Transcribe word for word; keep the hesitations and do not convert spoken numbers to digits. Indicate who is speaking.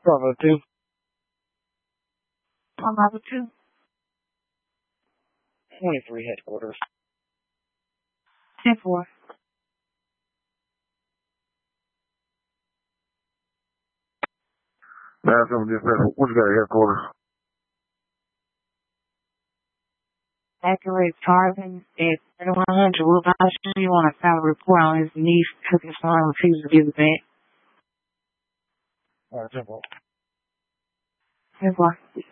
Speaker 1: Bravo two.
Speaker 2: Bravo two.
Speaker 1: twenty-three headquarters.
Speaker 2: ten four.
Speaker 3: nine seven dispatch. What you got at headquarters?
Speaker 2: Accurate Tarvin at thirty-one hundred. Will I show you want to file a report on his niece because his son refused to give it back?
Speaker 1: Alright, ten four.
Speaker 2: ten four.